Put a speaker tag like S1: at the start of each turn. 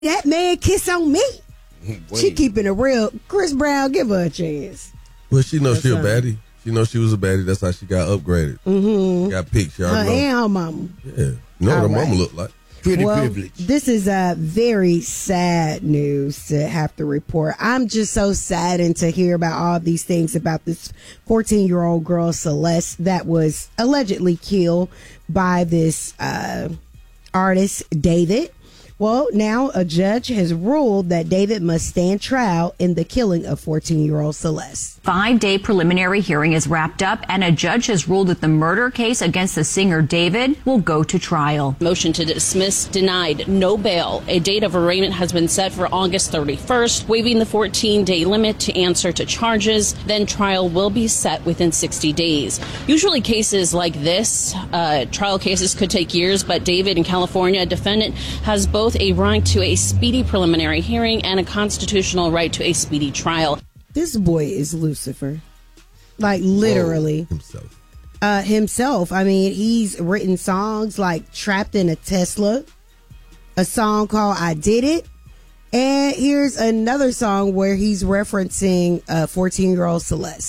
S1: that man kiss on me.
S2: Wait.
S1: She keeping it real. Chris Brown, give her a chance.
S2: Well, she knows she a baddie. She knows she was a baddie. That's how she got upgraded.
S1: Mm-hmm.
S2: Got picked. She
S1: Her
S2: already
S1: and her mama.
S2: Yeah. You know what her mama looked like.
S3: Pretty privilege.
S1: This is a very sad news to have to report. I'm just so saddened to hear about all these things about this 14-year-old girl, Celeste, that was allegedly killed by this artist, David. Well, now a judge has ruled that David must stand trial in the killing of 14-year-old Celeste.
S4: 5-day preliminary hearing is wrapped up, and a judge has ruled that the murder case against the singer David will go to trial.
S5: Motion to dismiss denied. No bail. A date of arraignment has been set for August 31st, waiving the 14-day limit to answer to charges. Then trial will be set within 60 days. Usually cases like this, trial cases could take years, but David in California, a defendant, has both a right to a speedy preliminary hearing and a constitutional right to a speedy trial.
S1: This boy is Lucifer. Like, literally. Himself. I mean, he's written songs like Trapped in a Tesla, a song called I Did It, and here's another song where he's referencing 14-year-old Celeste.